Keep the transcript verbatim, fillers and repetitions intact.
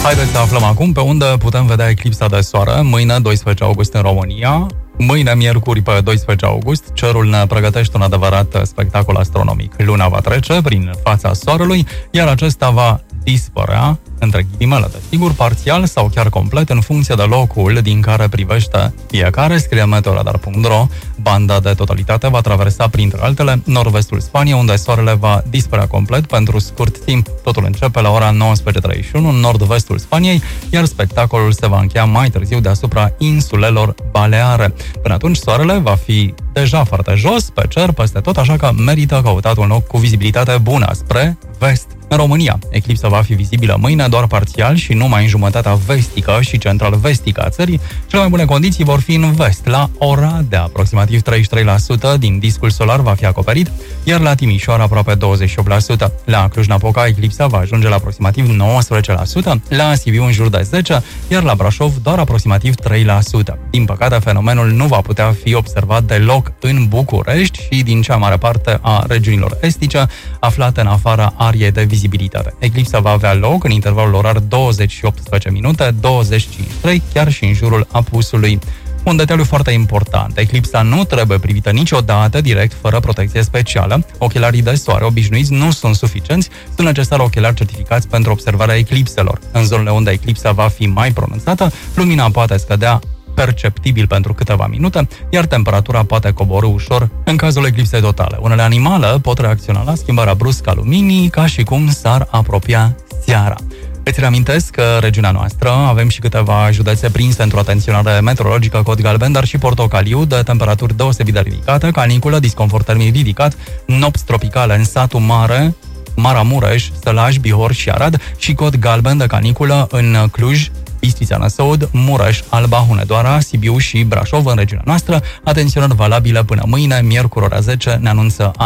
Haideți să aflăm acum pe unde putem vedea eclipsa de soare. Mâine, doisprezece august, în România. Mâine, miercuri, pe doisprezece august, cerul ne pregătește un adevărat spectacol astronomic. Luna va trece prin fața soarelui, iar acesta va dispărea, între ghilimele, desigur, parțial sau chiar complet, în funcție de locul din care privește fiecare. Scrie meteoradar punct ro. Banda de totalitate va traversa, printre altele, nord-vestul Spaniei, unde soarele va dispărea complet pentru scurt timp. Totul începe la ora nouăsprezece treizeci și unu în nord-vestul Spaniei, iar spectacolul se va încheia mai târziu deasupra insulelor Baleare. Până atunci, soarele va fi deja foarte jos pe cer peste tot, așa că merită căutat un loc cu vizibilitate bună spre vest. În România, eclipsa va fi vizibilă mâine doar parțial și numai în jumătatea vestică și central-vestică a țării. Cele mai bune condiții vor fi în vest. La Oradea, aproximativ treizeci și trei la sută din discul solar va fi acoperit, iar la Timișoara aproape douăzeci și opt la sută. La Cluj-Napoca, eclipsa va ajunge la aproximativ nouăsprezece la sută, la Sibiu în jur de zece la sută, iar la Brașov doar aproximativ trei la sută. Din păcate, fenomenul nu va putea fi observat deloc în București și din cea mare parte a regiunilor estice, aflate în afara ariei de vizibilitate. Eclipsa va avea loc în intervalul orar douăzeci și optsprezece minute, douăzeci cincizeci și trei, chiar și în jurul apusului. Un detaliu foarte important: eclipsa nu trebuie privită niciodată direct, fără protecție specială. Ochelarii de soare obișnuiți nu sunt suficienți, sunt necesari ochelari certificați pentru observarea eclipselor. În zonele unde eclipsa va fi mai pronunțată, lumina poate scădea perceptibil pentru câteva minute, iar temperatura poate coborî ușor în cazul eclipsei totale. Unele animale pot reacționa la schimbarea bruscă a luminii, ca și cum s-ar apropia seara. Îți reamintesc că regiunea noastră avem și câteva județe prinse într-o atenționare meteorologică cod galben, dar și portocaliu, de temperaturi deosebit de ridicate, caniculă, disconfort termic ridicat, nopți tropicale în satul mare, Maramureș, Sălaș, Bihor și Arad, și cod galben de caniculă în Cluj, Bistrița, Năsăud, Mureș, Alba, Hunedoara, Sibiu și Brașov în regiunea noastră. Atenționări valabile până mâine, miercuri ora zece, ne anunță